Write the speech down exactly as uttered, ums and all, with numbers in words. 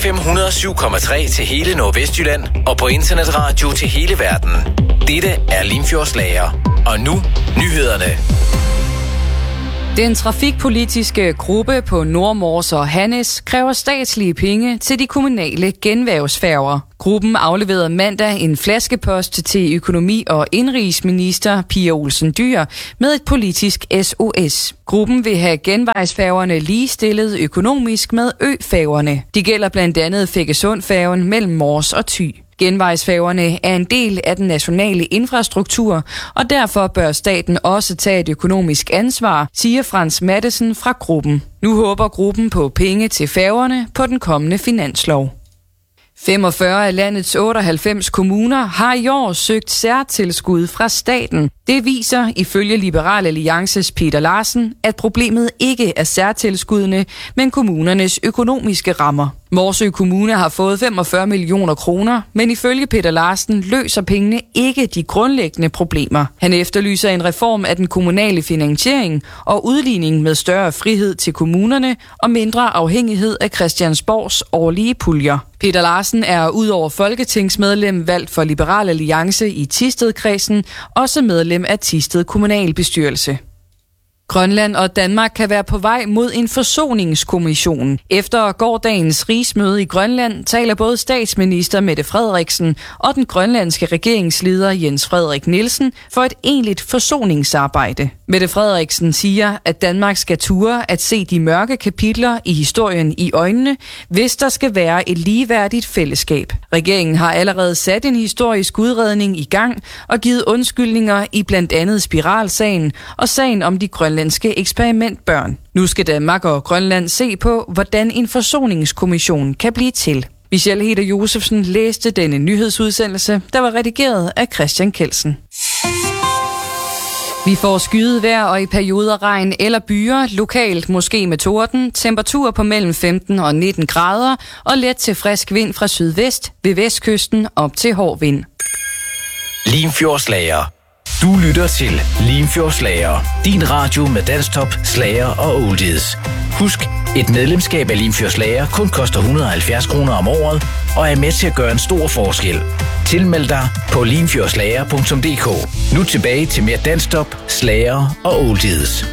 F M et hundrede og syv komma tre til hele Nordvestjylland og på internetradio til hele verden. Dette er Limfjordslager. Og nu nyhederne. Den trafikpolitiske gruppe på Nordmors og Hannes kræver statslige penge til de kommunale genværvsfærger. Gruppen afleverede mandag en flaskepost til økonomi- og indrigsminister Pia Olsen Dyhr med et politisk S O S. Gruppen vil have genvejsfærgerne ligestillet økonomisk med øfærgerne. Det gælder blandt andet Feggesundfærgen mellem Mors og Thy. Genvejsfærgerne er en del af den nationale infrastruktur, og derfor bør staten også tage et økonomisk ansvar, siger Frans Mattesen fra gruppen. Nu håber gruppen på penge til færgerne på den kommende finanslov. femogfyrre af landets otteoghalvfems kommuner har i år søgt særtilskud fra staten. Det viser ifølge Liberal Alliances Peter Larsen, at problemet ikke er særtilskuddene, men kommunernes økonomiske rammer. Morsø Kommune har fået femogfyrre millioner kroner, men ifølge Peter Larsen løser pengene ikke de grundlæggende problemer. Han efterlyser en reform af den kommunale finansiering og udligning med større frihed til kommunerne og mindre afhængighed af Christiansborgs årlige puljer. Peter Larsen er udover folketingsmedlem valgt for Liberal Alliance i Thisted-kredsen, også medlem af Thisted Kommunalbestyrelse. Grønland og Danmark kan være på vej mod en forsoningskommission. Efter gårdagens rigsmøde i Grønland taler både statsminister Mette Frederiksen og den grønlandske regeringsleder Jens Frederik Nielsen for et egentligt forsoningsarbejde. Mette Frederiksen siger, at Danmark skal ture at se de mørke kapitler i historien i øjnene, hvis der skal være et ligeværdigt fællesskab. Regeringen har allerede sat en historisk udredning i gang og givet undskyldninger i blandt andet spiralsagen og sagen om de grønlandske eksperimentbørn. Nu skal Danmark og Grønland se på, hvordan en forsoningskommission kan blive til. Michelle Heder Josefsen læste denne nyhedsudsendelse, der var redigeret af Christian Kelsen. Vi får skyet vejr og i perioder regn eller byer, lokalt måske med torden, temperatur på mellem femten og nitten grader og let til frisk vind fra sydvest ved vestkysten op til hård vind. Limfjordslager. Du lytter til Limfjordslager. Din radio med danstop, slager og oldies. Husk, et medlemskab af Limfjordslager kun koster et hundrede og halvfjerds kroner om året og er med til at gøre en stor forskel. Tilmeld dig på limfjordslager punktum d k. Nu tilbage til mere danstop, slager og oldies.